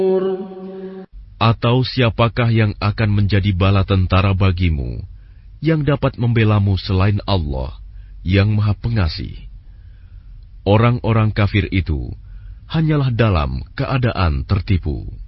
Atau siapakah yang akan menjadi bala tentara bagimu, yang dapat membelamu selain Allah, yang Maha Pengasih? Orang-orang kafir itu hanyalah dalam keadaan tertipu.